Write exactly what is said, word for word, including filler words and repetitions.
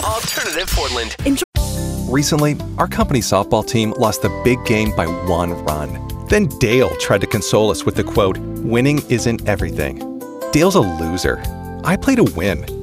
Alternative Portland. Enjoy. Recently, our company softball team lost the big game by one run. Then Dale tried to console us with the quote, "Winning isn't everything." Dale's a loser. I play to win.